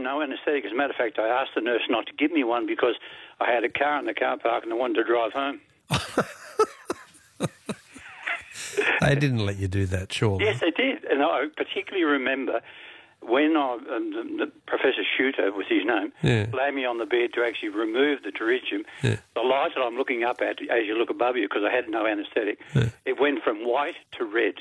no anaesthetic. As a matter of fact, I asked the nurse not to give me one because I had a car in the car park and I wanted to drive home. They didn't let you do that, surely. Yes, they did. And I particularly remember when Professor Shooter was his name, laid me on the bed to actually remove the pterygium. Yeah. The light that I'm looking up at as you look above you, because I had no anaesthetic, it went from white to red.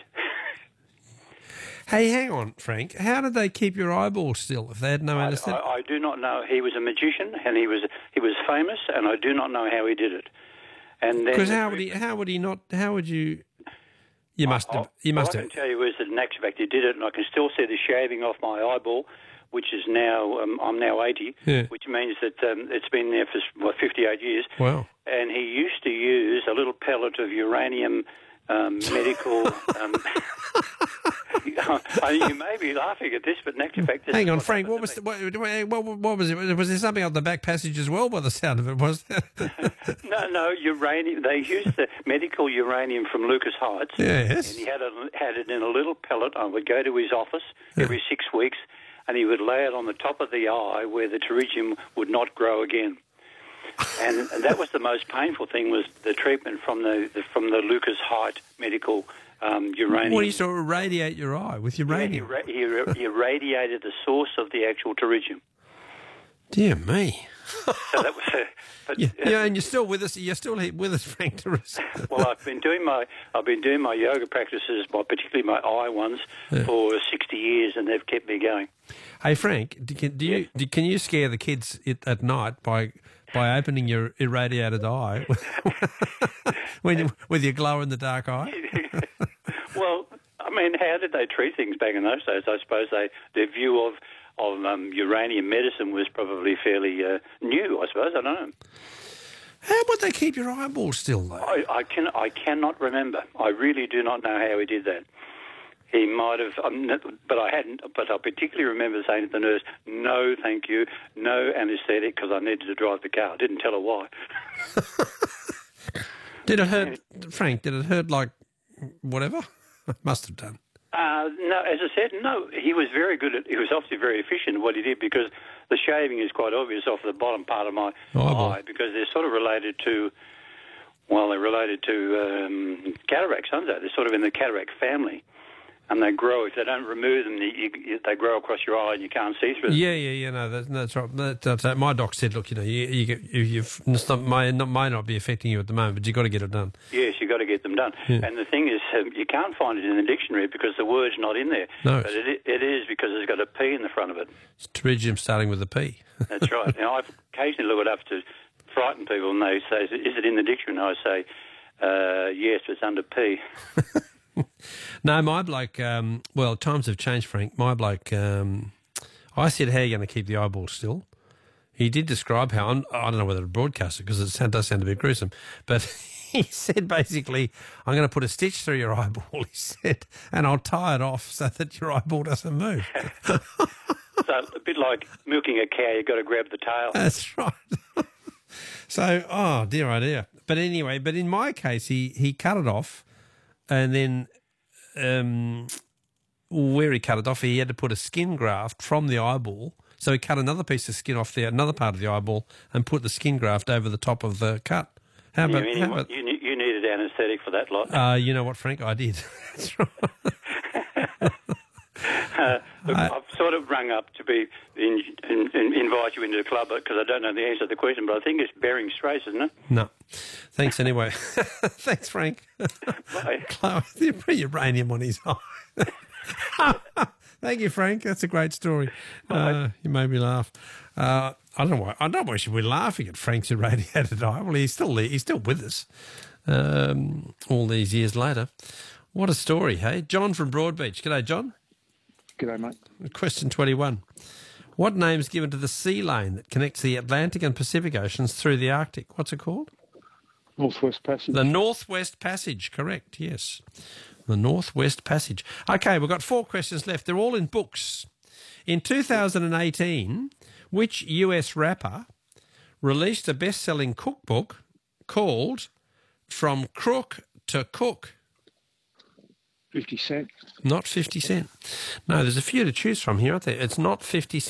Hey, hang on, Frank. How did they keep your eyeballs still if they had no anaesthetic? I do not know. He was a magician and he was famous, and I do not know how he did it. And because how would he not? How would you? You must have. What I can tell you is that in actual fact he did it, and I can still see the shaving off my eyeball, which is now I'm now 80, which means that it's been there for 58 years. Wow! And he used to use a little pellet of uranium medical. You may be laughing at this, but in actual fact, hang on, Frank. What was it? Was there something on the back passage as well? By the sound of it, was there? No, uranium. They used the medical uranium from Lucas Heights. Yes, and he had it in a little pellet. I would go to his office every 6 weeks, and he would lay it on the top of the eye where the pterygium would not grow again. And that was the most painful thing, was the treatment from the Lucas Heights medical uranium. Well, he used to irradiate your eye with uranium. Yeah, he irradiated the source of the actual pterygium. Dear me. So that was and you're still with us. You're still with us, Frank. Well, I've been doing my yoga practices, particularly my eye ones, for 60 years, and they've kept me going. Hey, Frank, can you scare the kids at night by opening your irradiated eye with your glow-in-the-dark eye? Well, I mean, how did they treat things back in those days? I suppose their view of uranium medicine was probably fairly new, I suppose. I don't know. How would they keep your eyeballs still, though? I cannot remember. I really do not know how he did that. He might have, but I hadn't. But I particularly remember saying to the nurse, "No, thank you, no anaesthetic," because I needed to drive the car. I didn't tell her why. Did it hurt, Frank? Did it hurt like whatever? Must have done. No, as I said, no. He was very good he was obviously very efficient at what he did, because the shaving is quite obvious off the bottom part of my eye, because they're sort of related to, cataracts, aren't they? They're sort of in the cataract family. And they grow. If they don't remove them, they grow across your eye and you can't see through them. Yeah. No, that's right. That's my doc said, look, may not be affecting you at the moment, but you've got to get it done. Yes, you've got to get them done. Yeah. And the thing is, you can't find it in the dictionary because the word's not in there. No. But it is, because it's got a P in the front of it. It's pterygium starting with a P. That's right. Now, I've occasionally looked it up to frighten people, and they say, is it in the dictionary? And I say, yes, it's under P. No, my bloke, times have changed, Frank. My bloke, I said, how are you going to keep the eyeball still? He did describe how, I don't know whether to broadcast it because it does sound a bit gruesome, but he said basically, I'm going to put a stitch through your eyeball, he said, and I'll tie it off so that your eyeball doesn't move. So a bit like milking a cow, you've got to grab the tail. That's right. So, oh dear. But anyway, in my case, he cut it off. And then where he cut it off, he had to put a skin graft from the eyeball. So he cut another piece of skin off another part of the eyeball and put the skin graft over the top of the cut. You needed anaesthetic for that lot. You know what, Frank? I did. That's right. Look, I've sort of rung up to invite you into the club because I don't know the answer to the question, but I think it's Bering Straits, isn't it? No. Thanks anyway. Thanks, Frank. Bye. He put uranium on his eye. Thank you, Frank. That's a great story. You made me laugh. I don't know why we should be laughing at Frank's irradiated eye. Well, he's still with us all these years later. What a story, hey? John from Broadbeach. G'day, John. G'day, mate. Question 21. What name's given to the sea lane that connects the Atlantic and Pacific Oceans through the Arctic? What's it called? Northwest Passage. The Northwest Passage, correct, yes. The Northwest Passage. Okay, we've got 4 questions left. They're all in books. In 2018, which US rapper released a best-selling cookbook called From Crook to Cook? 50 Cent. Not 50 Cent. No, there's a few to choose from here, aren't there? It's not 50 Cent.